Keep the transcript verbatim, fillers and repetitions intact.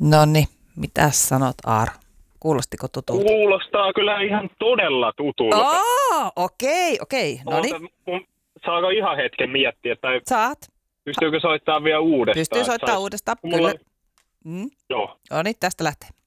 Noniin, mitäs sanot Aaro? Kuulostiko tutulta? Kuulostaa kyllä ihan todella tutulta. Oh, okei, okei. Noniin. Saako ihan hetken miettiä, tai Saat. pystyykö soittamaan vielä uudestaan? Pystyy soittamaan Sais... uudestaan, Mulla... kyllä. Mm. Joo. Noniin, tästä lähtee.